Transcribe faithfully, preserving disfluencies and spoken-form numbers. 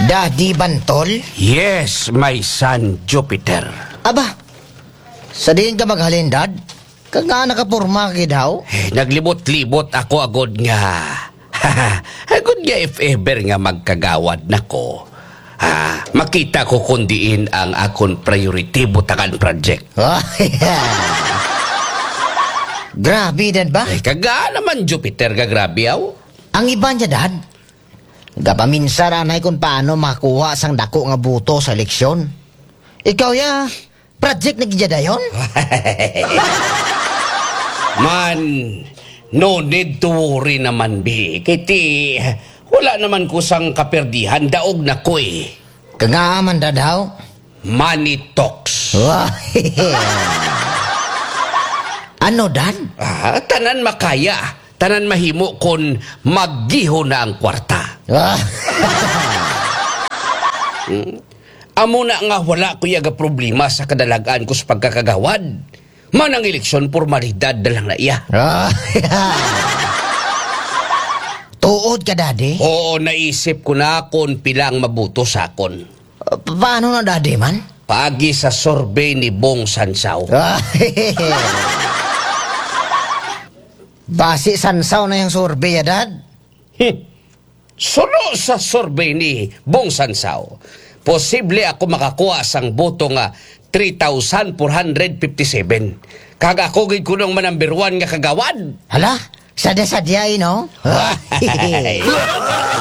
Daddy Bantol? Yes, my son Jupiter. Aba, sa diin ka maghalin, Dad? Kag nga nakapurma ka daw? Eh, naglibot-libot ako agod nga. Agod nga if ever nga magkagawad nako. Ha, makita ko kundiin ang akon priority butakan project. Grabe, Dad ba? Eh, kaga naman Jupiter ka grabe aw. Ang iba niya, Dad. Gapaminsan anay kung paano makuha sang dako nga buto sa eleksyon. Ikaw ya, project na gijada yun? Man, no need to worry naman, bi. Kiti, wala naman kusang kaperdihan, daog na ko eh. Kangaaman, Dad, daw? Money talks. Ano, Dad? Ah, tanan makaya. Tanan mahimo kon maggiho na ang kwarta. hmm. Amo na nga wala ko yaga problema sa kadalagaan ko sa pagkakagawad. Manang eleksyon formalidad na lang na iya. Tuod ka, Daddy? Oo, naisip ko na kung pilang mabuto sa akon. Uh, paano na, Daddy, man? Paagi sa survey ni Bong Sansaw. Basi sansaw na yung survey, ya, Dad? Hmm. Sulo sa survey ni Bong Sansaw, posible ako makakuha sang boto nga three thousand four hundred fifty-seven. Kag ako gid kunong manumber one nga kagawad. Hala, sadya-sadya, eh, no?